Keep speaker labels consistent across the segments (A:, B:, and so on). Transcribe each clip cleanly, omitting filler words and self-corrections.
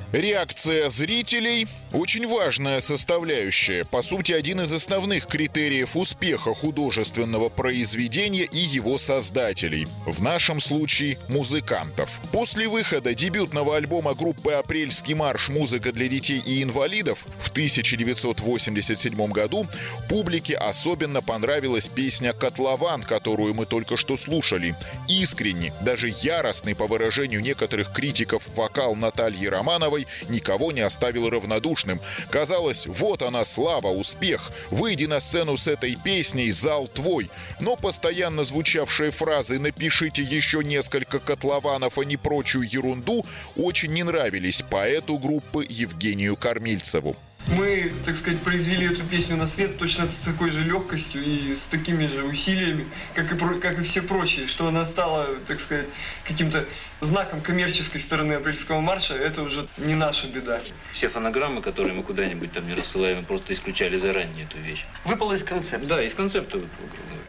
A: Реакция зрителей – очень важная составляющая, по сути, один из основных критериев успеха художественного произведения и его создателей, в нашем случае – музыкантов. После выхода дебютного альбома группы «Апрельский марш. Музыка для детей и инвалидов» в 1987 году публике особенно понравилась песня «Котлован», которую мы только что слушали. Искренний, даже яростный, по выражению некоторых критиков, вокал Натальи Романовой никого не оставил равнодушным. Казалось, вот она слава, успех. Выйди на сцену с этой песней, зал твой. Но постоянно звучавшие фразы «напишите еще несколько котлованов, а не прочую ерунду» очень не нравились поэту группы Евгению Кормильцеву.
B: Мы, так сказать, произвели эту песню на свет точно с такой же легкостью и с такими же усилиями, как и все прочие, что она стала, так сказать, каким-то знаком коммерческой стороны «Апрельского марша», это уже не наша беда.
C: Все фонограммы, которые мы куда-нибудь там не рассылаем, просто исключали заранее эту вещь.
B: Выпало из концепта.
C: Да, из концепта выпало.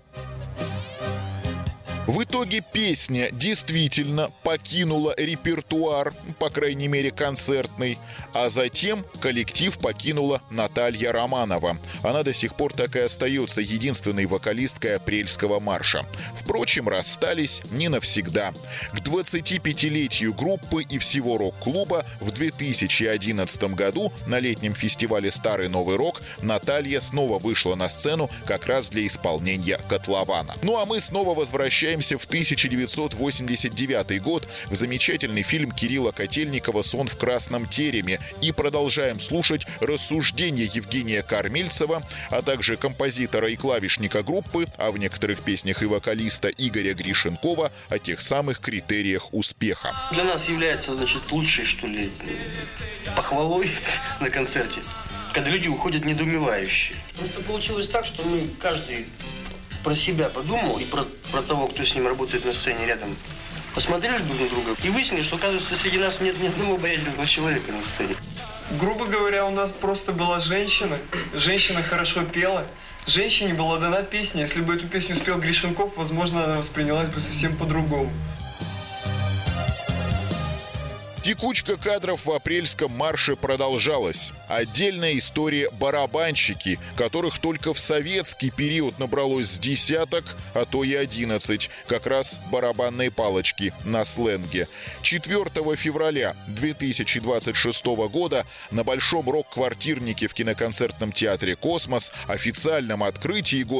A: В итоге песня действительно покинула репертуар, по крайней мере концертный, а затем коллектив покинула Наталья Романова. Она до сих пор так и остается единственной вокалисткой «Апрельского марша». Впрочем, расстались не навсегда. К 25-летию группы и всего рок-клуба в 2011 году на летнем фестивале «Старый Новый рок» Наталья снова вышла на сцену как раз для исполнения «Котлована». Ну а мы снова возвращаемся в 1989 год в замечательный фильм Кирилла Котельникова «Сон в красном тереме» и продолжаем слушать рассуждения Евгения Кормильцева, а также композитора и клавишника группы, а в некоторых песнях и вокалиста Игоря Гришенкова о тех самых критериях успеха.
D: Для нас является, лучшей, что ли, похвалой на концерте, когда люди уходят недоумевающие. Это получилось так, что мы каждый про себя подумал и про того, кто с ним работает на сцене рядом, посмотрели друг на друга и выяснили, что, оказывается, среди нас нет ни одного обаятельного человека на сцене.
B: Грубо говоря, у нас просто была женщина. Женщина хорошо пела. Женщине была дана песня. Если бы эту песню спел Гришенков, возможно, она воспринялась бы совсем по-другому.
A: Текучка кадров в «Апрельском марше» продолжалась. Отдельная история — барабанщики, которых только в советский период набралось с десяток, а то и 11, как раз барабанные палочки на сленге. 4 февраля 2026 года на Большом рок-квартирнике в киноконцертном театре «Космос» официальном открытии года